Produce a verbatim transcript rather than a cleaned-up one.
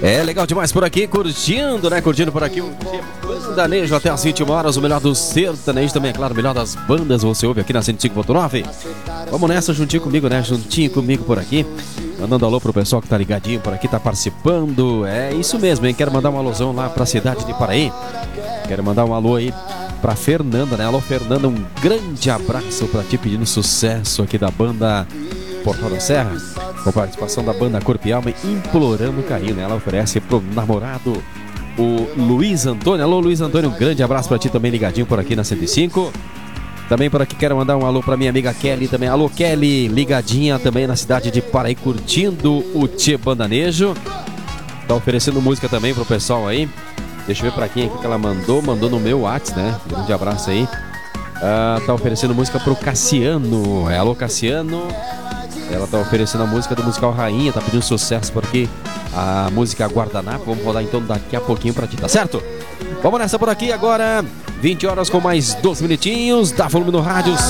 É legal demais por aqui, curtindo, né? Curtindo por aqui o Bandanejo até as vinte e uma horas, o melhor do sertanejo também, é claro, o melhor das bandas você ouve aqui na cento e cinco ponto nove. Vamos nessa, juntinho comigo, né? Juntinho comigo por aqui. Mandando alô pro pessoal que tá ligadinho por aqui, tá participando. É isso mesmo, hein? Quero mandar um alôzão lá pra cidade de Paraí. Quero mandar um alô aí pra Fernanda, né? Alô, Fernanda, um grande abraço pra ti, pedindo sucesso aqui da banda Portal da Serra, com participação da banda Corpo e Alma, Implorando Carinho, né? Ela oferece pro namorado, o Luiz Antônio. Alô, Luiz Antônio, um grande abraço pra ti também, ligadinho por aqui na cento e cinco. Também por aqui quero mandar um alô pra minha amiga Kelly também. Alô, Kelly, ligadinha também na cidade de Paraí, curtindo o Tchê Bandanejo. Tá oferecendo música também pro pessoal aí. Deixa eu ver pra quem aqui que ela mandou. Mandou no meu WhatsApp, né? Grande abraço aí. Ah, tá oferecendo música pro Cassiano. É, alô, Cassiano. Ela tá oferecendo a música do musical Rainha. Tá pedindo sucesso por aqui. A música Guardanapo. Vamos rodar então daqui a pouquinho pra ti, tá certo? Vamos nessa por aqui agora. vinte horas com mais doze minutinhos. Dá volume no rádio.